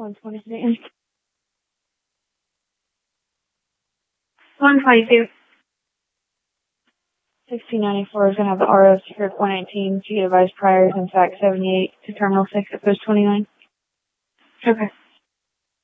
122. 122. 1694 is going to have the RO secured 119 to get advised priors and fact 78 to Terminal 6 at Post 29. Okay.